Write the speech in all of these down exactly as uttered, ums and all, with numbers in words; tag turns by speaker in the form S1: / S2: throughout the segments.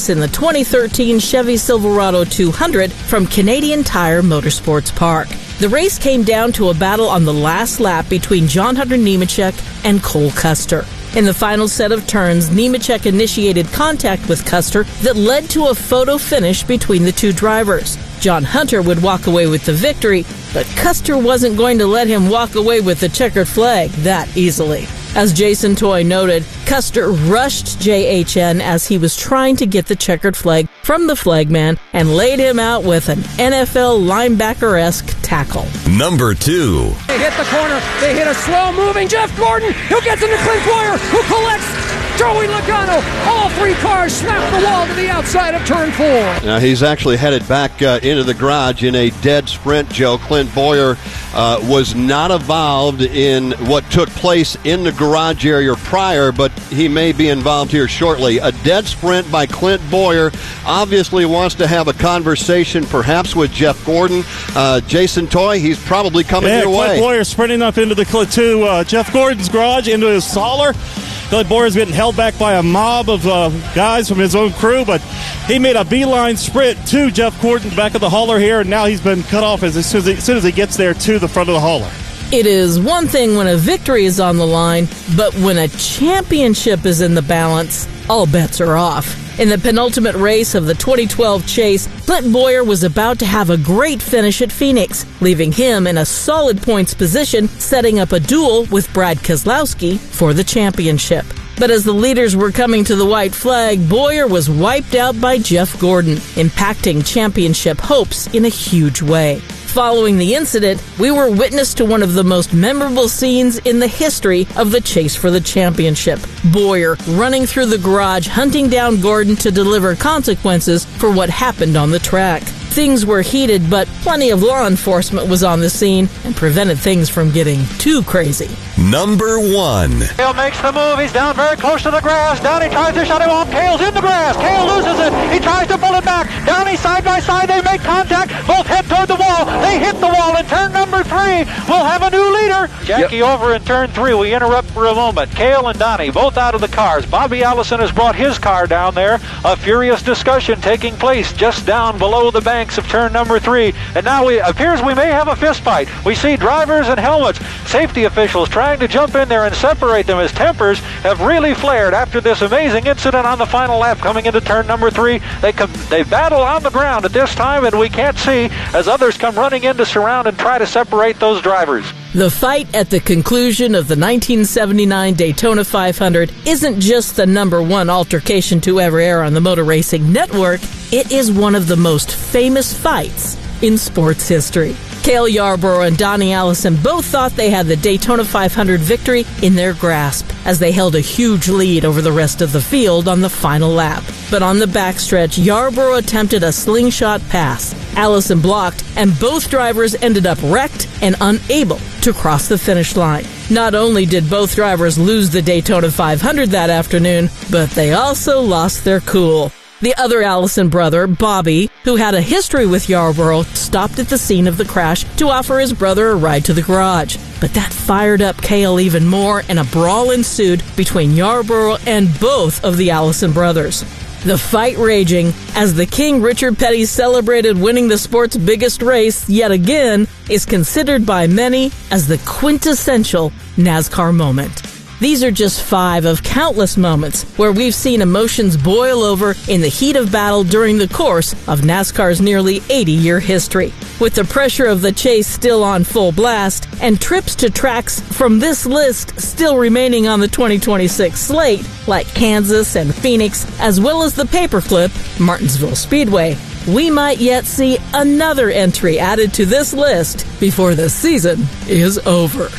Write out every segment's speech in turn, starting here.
S1: race in the twenty thirteen Chevy Silverado two hundred from Canadian Tire Motorsports Park. The race came down to a battle on the last lap between John Hunter Nemechek and Cole Custer. In the final set of turns, Nemechek initiated contact with Custer that led to a photo finish between the two drivers. John Hunter would walk away with the victory, but Custer wasn't going to let him walk away with the checkered flag that easily. As Jason Toy noted, Custer rushed J H N as he was trying to get the checkered flag from the flagman and laid him out with an N F L linebacker-esque tackle.
S2: Number two.
S3: They hit the corner. They hit a slow-moving Jeff Gordon, who gets into Clint Boyer, who collects Joey Logano. All three cars slap the wall to the outside of turn four.
S4: Now he's actually headed back uh, into the garage in a dead sprint, Joe. Clint Boyer uh, was not involved in what took place in the garage area prior, but he may be involved here shortly. A dead sprint by Clint Boyer. Obviously wants to have a conversation perhaps with Jeff Gordon. Uh, Jason Toy, he's probably coming
S5: yeah,
S4: your
S5: Clint
S4: way.
S5: Boyer sprinting up into the to uh, Jeff Gordon's garage, into his Solar. Clint Boyer's getting held back by a mob of uh, guys from his own crew, but he made a beeline sprint to Jeff Gordon, back of the hauler here, and now he's been cut off as, as, soon as, he, as soon as he gets there to the front of the hauler.
S1: It is one thing when a victory is on the line, but when a championship is in the balance, all bets are off. In the penultimate race of the twenty twelve chase, Clint Boyer was about to have a great finish at Phoenix, leaving him in a solid points position, setting up a duel with Brad Keselowski for the championship. But as the leaders were coming to the white flag, Boyer was wiped out by Jeff Gordon, impacting championship hopes in a huge way. Following the incident, we were witness to one of the most memorable scenes in the history of the chase for the championship. Boyer running through the garage, hunting down Gordon to deliver consequences for what happened on the track. Things were heated, but plenty of law enforcement was on the scene and prevented things from getting too crazy.
S2: Number one.
S6: Cale makes the move. He's down very close to the grass. Downey tries to shut him off. Cale's in the grass. Cale loses it. He tries to pull it back. Downey side by side. They make contact. Both head toward the wall. They hit the wall in turn number three. We'll have a new leader. Jackie yep. over in turn three. We interrupt for a moment. Cale and Downey both out of the cars. Bobby Allison has brought his car down there. A furious discussion taking place just down below the banks of turn number three. And now it appears we may have a fist fight. We see drivers and helmets. Safety officials trying to jump in there and separate them as tempers have really flared after this amazing incident on the final lap coming into turn number three. They come, they battle on the ground at this time, and we can't see as others come running in to surround and try to separate those drivers.
S1: The fight at the conclusion of the nineteen seventy-nine Daytona five hundred isn't just the number one altercation to ever air on the Motor Racing Network. It is one of the most famous fights in sports history. Cale Yarborough and Donnie Allison both thought they had the Daytona five hundred victory in their grasp as they held a huge lead over the rest of the field on the final lap. But on the backstretch, Yarborough attempted a slingshot pass. Allison blocked, and both drivers ended up wrecked and unable to cross the finish line. Not only did both drivers lose the Daytona five hundred that afternoon, but they also lost their cool. The other Allison brother, Bobby, who had a history with Yarborough, stopped at the scene of the crash to offer his brother a ride to the garage. But that fired up Cale even more, and a brawl ensued between Yarborough and both of the Allison brothers. The fight raging as the King Richard Petty celebrated winning the sport's biggest race yet again is considered by many as the quintessential NASCAR moment. These are just five of countless moments where we've seen emotions boil over in the heat of battle during the course of NASCAR's nearly eighty-year history. With the pressure of the chase still on full blast and trips to tracks from this list still remaining on the twenty twenty-six slate, like Kansas and Phoenix, as well as the paperclip, Martinsville Speedway, we might yet see another entry added to this list before the season is over.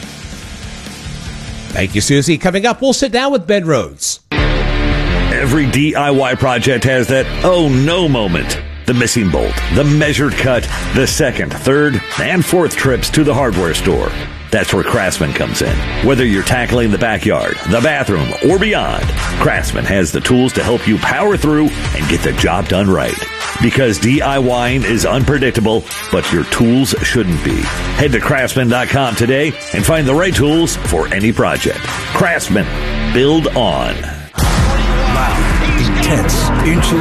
S7: Thank you, Susie. Coming up, we'll sit down with Ben Rhodes.
S8: Every D I Y project has that oh no moment. The missing bolt, the measured cut, the second, third, and fourth trips to the hardware store. That's where Craftsman comes in. Whether you're tackling the backyard, the bathroom, or beyond, Craftsman has the tools to help you power through and get the job done right. Because DIYing is unpredictable, but your tools shouldn't be. Head to Craftsman dot com today and find the right tools for any project. Craftsman. Build on.
S9: Loud, intense, inches.